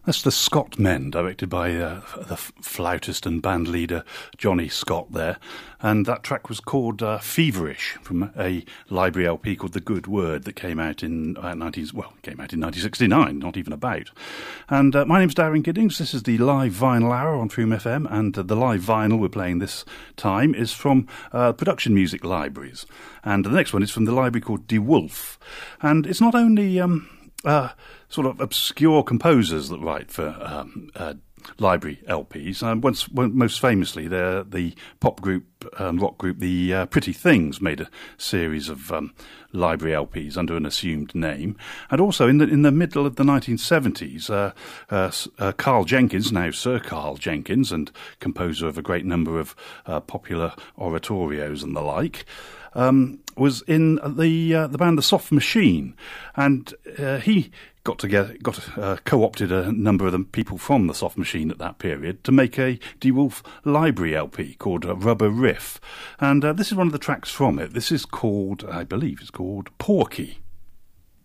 That's the Scott Men, directed by the flautist and band leader Johnny Scott there. And that track was called Feverish, from a library LP called The Good Word that came out in 1969, not even about. And my name's Darren Giddings. This is the live vinyl hour on Froome FM, and the live vinyl we're playing this time is from Production Music Libraries. And the next one is from the library called De Wolf. And it's not only sort of obscure composers that write for library LPs. Most famously, they're the pop group, rock group, the Pretty Things made a series of library LPs under an assumed name. And also in the middle of the 1970s, Carl Jenkins, now Sir Carl Jenkins, and composer of a great number of popular oratorios and the like, was in the band The Soft Machine, and he co-opted a number of the people from The Soft Machine at that period to make a De Wolf library LP called Rubber Riff, and this is one of the tracks from it. This is called, I believe it's called Porky.